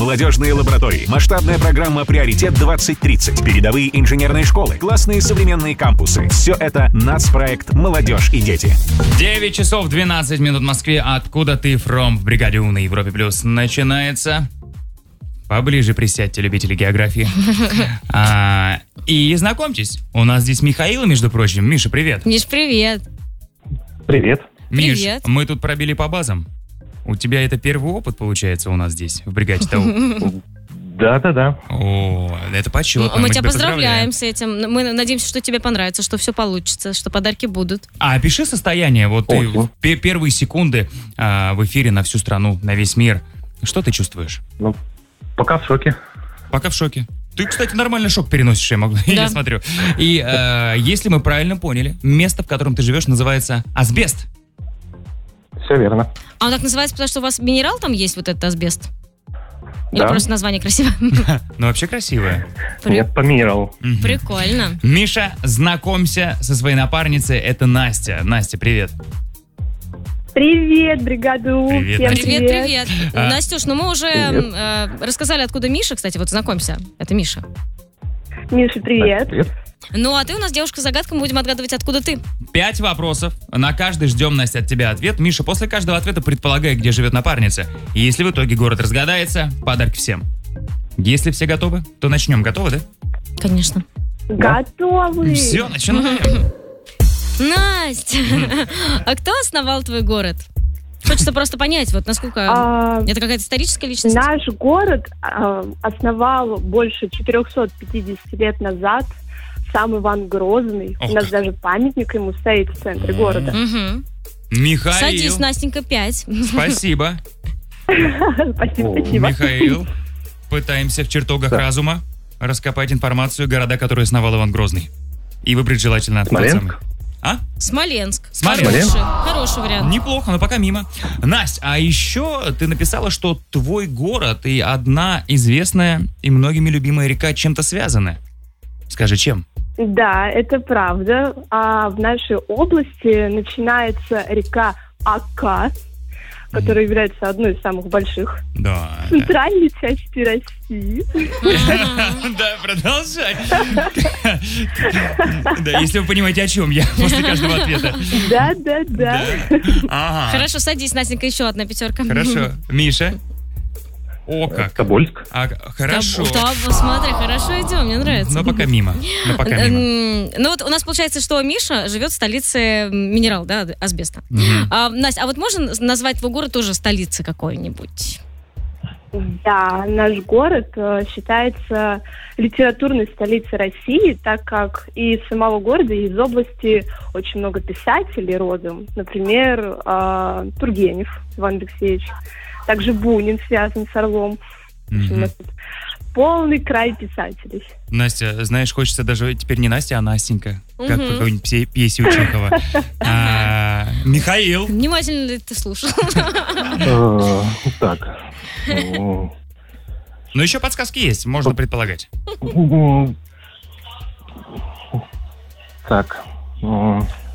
молодежные лаборатории, масштабная программа «Приоритет 2030», передовые инженерные школы, классные современные кампусы. Все это нацпроект «Молодежь и дети». 9 часов 12 минут в Москве. Откуда ты from в бригаде У на Европе Плюс начинается. Поближе присядьте, любители географии. И знакомьтесь, у нас здесь Михаил, между прочим. Миша, привет. Миш, привет. Привет. Миш, Привет. мы тут пробили по базам. У тебя это первый опыт, получается, у нас здесь, в бригаде ТАУ? Да. О, это почетно. Мы тебя поздравляем с этим. Мы надеемся, что тебе понравится, что все получится, что подарки будут. Опиши состояние, вот ты первые секунды в эфире на всю страну, на весь мир. Что ты чувствуешь? Ну, пока в шоке. Пока в шоке. Ты, кстати, нормально шок переносишь, я смотрю. И если мы правильно поняли, место, в котором ты живешь, называется Асбест. Все верно. А он так называется, потому что у вас минерал там есть, вот этот асбест? Или Да. просто название красивое? Ну, вообще красивое. Нет, по минералу. Прикольно. Миша, знакомься со своей напарницей, это Настя. Настя, привет. Привет, бригада У. Привет, Всем Настя. Привет. А. Настюш, ну мы уже рассказали, откуда Миша, кстати, вот знакомься, это Миша. Миша, привет. Привет. Ну, а ты у нас девушка-загадка, мы будем отгадывать, откуда ты. 5 вопросов. На каждый ждем, Настя, от тебя ответ. Миша, после каждого ответа предполагай, где живет напарница. И если в итоге город разгадается, подарки всем. Если все готовы, то начнем. Готовы, да? Конечно. Готовы. Все, начинаем. Настя, а кто основал твой город? Хочется просто понять, вот насколько... Это какая-то историческая личность? Наш город основал больше 450 лет назад сам Иван Грозный. Ох У нас как. даже памятник ему стоит в центре города. Мгм. Михаил. Садись, Настенька, 5. Спасибо. Спасибо. Михаил. Пытаемся в чертогах разума раскопать информацию города, которые основал Иван Грозный. И выбрать желательно тот Смоленск? самый. А? Смоленск. Смоленск. Хороший вариант. Неплохо, но пока мимо. Настя, а еще ты написала, что твой город и одна известная и многими любимая река чем-то связаны. Скажи, чем? Да, это правда. В нашей области начинается река Ака, которая является одной из самых больших Да. в центральной части России. Да, продолжай. Да, если вы понимаете, о чем я после каждого ответа. Да. Ага. Хорошо, садись, Настенька, еще одна 5. Хорошо. Миша? О, как. Тобольск. Хорошо. Смотри, хорошо идем, мне нравится. Но пока мимо. Ну вот у нас получается, что Миша живет в столице минерал, да, асбеста. Настя, а вот можно назвать твой город тоже столицей какой-нибудь? Да, наш город считается литературной столицей России, так как из самого города и из области очень много писателей родом. Например, Тургенев Иван Алексеевич. Также Бунин связан с Орлом. В общем, у нас тут полный край писателей. Настя, знаешь, хочется даже теперь не Настя, а Настенька. Как в какой-нибудь пьесе у Чехова. Михаил. Внимательно ли ты слушал? Так. Но еще подсказки есть, можно предполагать. Так.